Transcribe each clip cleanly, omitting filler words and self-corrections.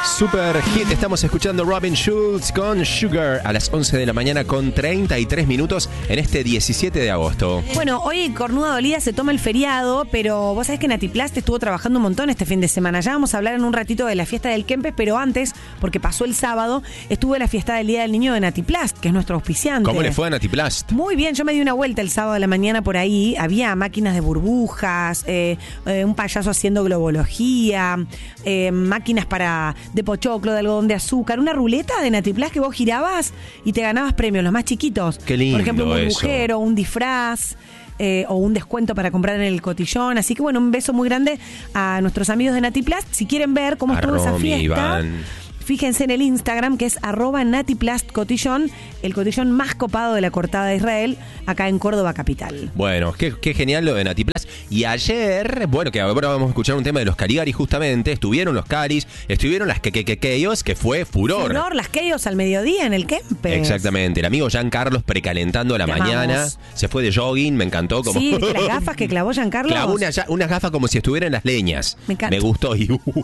Super hit, estamos escuchando Robin Schulz con Sugar a las 11 de la mañana con 33 minutos en este 17 de agosto. Bueno, hoy Cornuda Dolida se toma el feriado, pero vos sabés que Nati Plast estuvo trabajando un montón este fin de semana. Ya vamos a hablar en un ratito de la fiesta del Kempes, pero antes, porque pasó el sábado, estuvo la fiesta del Día del Niño de Nati Plast, que es nuestro auspiciante. ¿Cómo le fue a Nati Plast? Muy bien, yo me di una vuelta el sábado de la mañana por ahí, había máquinas de burbujas, un payaso haciendo globología, máquinas de pochoclo, de algodón de azúcar, una ruleta de Nati Plast que vos girabas y te ganabas premios, los más chiquitos. Qué lindo. Por ejemplo, un burbujero, eso. un disfraz. O un descuento para comprar en el cotillón. Así que bueno, un beso muy grande a nuestros amigos de Nati Plast. Si quieren ver cómo estuvo esa fiesta, Iván. Fíjense en el Instagram, que es @NatiPlastCotillón, el cotillón más copado de la Cortada de Israel, acá en Córdoba capital. Bueno, qué genial lo de Nati Plast. Y ayer, bueno, que ahora vamos a escuchar un tema de los Caligaris justamente, estuvieron los Caris, estuvieron las Keyos, que fue furor. Furor, las Keyos al mediodía en el Kempes. Exactamente, el amigo Giancarlos precalentando a la mañana, se fue de jogging, me encantó. Como Sí, ¿viste las gafas que clavó Giancarlos? Clavó unas gafas como si estuviera en las leñas. Me encanta. Me gustó,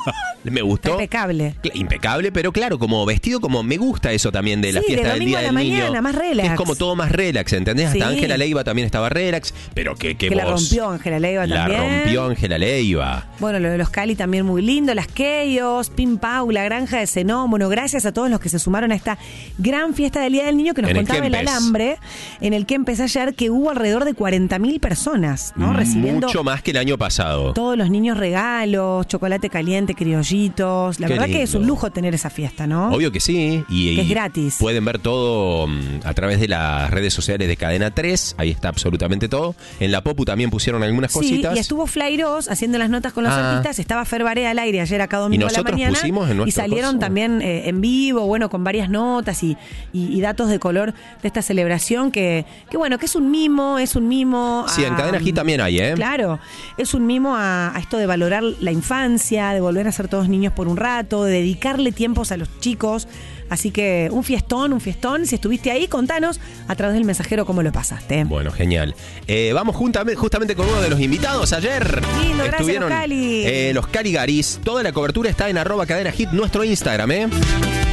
me gustó. Impecable. Impecable, pero claro, como vestido, como me gusta eso también de la fiesta del Día del Niño. Mañana, más relax. Es como todo más relax, ¿entendés? Sí. Hasta Ángela Leiva también estaba relax, pero que voz. La rompió Ángela Leiva también. La rompió Ángela Leiva. Bueno, lo de los Cali también muy lindo, las Keyos, Pim Pau, la granja de Zenón. Bueno, gracias a todos los que se sumaron a esta gran fiesta del Día del Niño que nos contaba el Alambre, en el que empecé ayer, que hubo alrededor de 40.000 personas, ¿no? Recibiendo mucho más que el año pasado. Todos los niños regalos, chocolate caliente, criollitos. La verdad que es un lujo tener esa fiesta, ¿no? Obvio que sí. Y que es gratis. Pueden ver todo a través de las redes sociales de Cadena 3. Ahí está absolutamente todo. En la Popu también pusieron algunas cositas. Sí, y estuvo Flairos haciendo las notas con los artistas. Estaba Fer Barea al aire ayer acá domingo a la mañana. Pusimos en y salieron también en vivo, bueno, con varias notas y datos de color de esta celebración que bueno, que es un mimo. Sí, en Cadena Hit también hay, ¿eh? Claro, es un mimo a esto de valorar la infancia, de volver a ser todos niños por un rato, de dedicarle tiempos a los chicos. Así que un fiestón. Si estuviste ahí, contanos a través del mensajero cómo lo pasaste. Bueno, genial. Vamos justamente con uno de los invitados ayer. Lindo, estuvieron gracias, los Cali. Los Caligaris. Toda la cobertura está en @CadenaHit, nuestro Instagram, ¿eh?